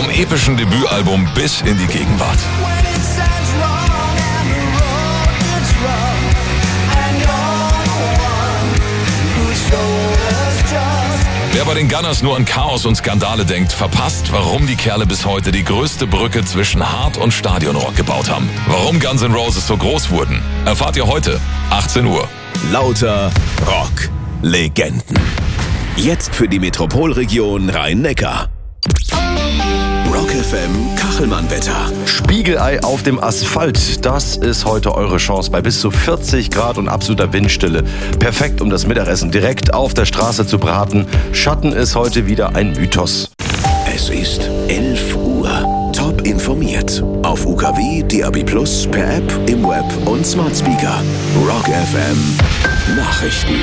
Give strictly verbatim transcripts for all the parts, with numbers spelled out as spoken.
Vom epischen Debütalbum bis in die Gegenwart. Wer bei den Gunners nur an Chaos und Skandale denkt, verpasst, warum die Kerle bis heute die größte Brücke zwischen Hard- und Stadionrock gebaut haben. Warum Guns N' Roses so groß wurden, erfahrt ihr heute, achtzehn Uhr. Lauter Rock. Legenden. Jetzt für die Metropolregion Rhein-Neckar. Rock F M Kachelmann-Wetter. Spiegelei auf dem Asphalt, das ist heute eure Chance bei bis zu vierzig Grad und absoluter Windstille. Perfekt, um das Mittagessen direkt auf der Straße zu braten. Schatten ist heute wieder ein Mythos. Es ist elf Uhr. Top informiert. Auf U K W, D A B plus, per App, im Web und Smart Speaker. Rock F M Nachrichten.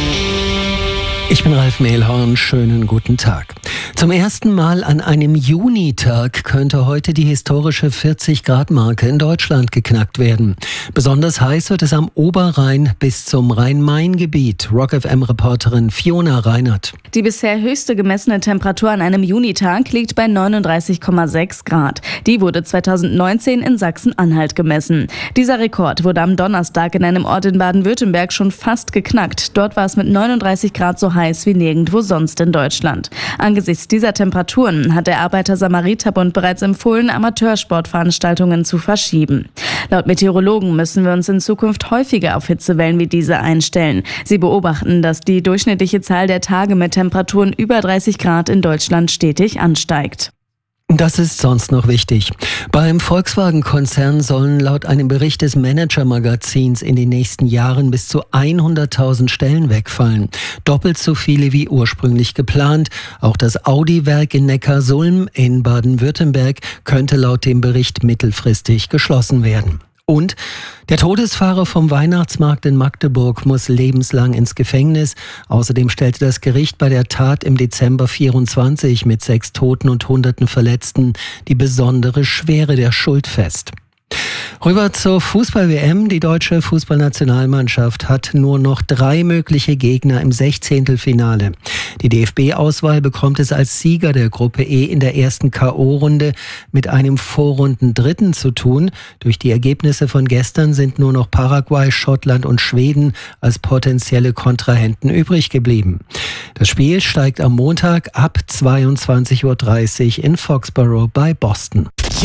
Ich bin Ralf Mehlhorn, schönen guten Tag. Zum ersten Mal an einem Junitag könnte heute die historische vierzig Grad Marke in Deutschland geknackt werden. Besonders heiß wird es am Oberrhein bis zum Rhein-Main-Gebiet. Rock F M-Reporterin Fiona Reinert. Die bisher höchste gemessene Temperatur an einem Junitag liegt bei neununddreißig Komma sechs Grad. Die wurde zweitausendneunzehn in Sachsen-Anhalt gemessen. Dieser Rekord wurde am Donnerstag in einem Ort in Baden-Württemberg schon fast geknackt. Dort war es mit neununddreißig Grad so heiß wie nirgendwo sonst in Deutschland. Angesichts dieser Temperaturen hat der Arbeiter-Samariter-Bund bereits empfohlen, Amateursportveranstaltungen zu verschieben. Laut Meteorologen müssen wir uns in Zukunft häufiger auf Hitzewellen wie diese einstellen. Sie beobachten, dass die durchschnittliche Zahl der Tage mit Temperaturen über dreißig Grad in Deutschland stetig ansteigt. Das ist sonst noch wichtig. Beim Volkswagen-Konzern sollen laut einem Bericht des Manager-Magazins in den nächsten Jahren bis zu hunderttausend Stellen wegfallen. Doppelt so viele wie ursprünglich geplant. Auch das Audi-Werk in Neckarsulm in Baden-Württemberg könnte laut dem Bericht mittelfristig geschlossen werden. Und der Todesfahrer vom Weihnachtsmarkt in Magdeburg muss lebenslang ins Gefängnis. Außerdem stellte das Gericht bei der Tat im Dezember vierundzwanzig mit sechs Toten und hunderten Verletzten die besondere Schwere der Schuld fest. Rüber zur Fußball-W M. Die deutsche Fußballnationalmannschaft hat nur noch drei mögliche Gegner im Sechzehntelfinale. Die D F B-Auswahl bekommt es als Sieger der Gruppe E in der ersten K O-Runde mit einem Vorrundendritten zu tun. Durch die Ergebnisse von gestern sind nur noch Paraguay, Schottland und Schweden als potenzielle Kontrahenten übrig geblieben. Das Spiel steigt am Montag ab zweiundzwanzig Uhr dreißig in Foxborough bei Boston.